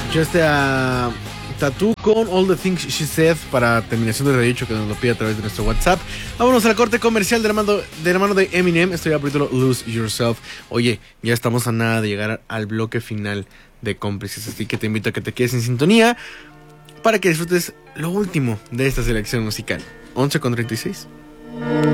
Escuchaste a Tattoo con All the Things She Said para terminación de redicho, que nos lo pide a través de nuestro WhatsApp. Vámonos al corte comercial de la mano de Eminem. Esto ya por título Lose Yourself. Oye, ya estamos a nada de llegar al bloque final de Cómplices, así que te invito a que te quedes en sintonía para que disfrutes lo último de esta selección musical. 11:36.